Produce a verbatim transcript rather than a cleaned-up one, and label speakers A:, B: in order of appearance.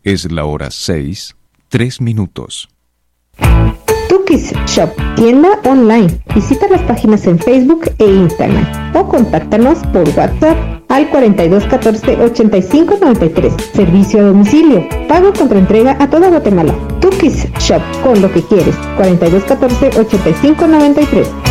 A: Es la hora seis, tres minutos.
B: Tukis Shop, tienda online. Visita las páginas en Facebook e Instagram o contáctanos por WhatsApp al cuarenta y dos catorce ochenta y cinco noventa y tres. Servicio a domicilio. Pago contra entrega a toda Guatemala. Tukis Shop, con lo que quieres. cuarenta y dos catorce ochenta y cinco noventa y tres.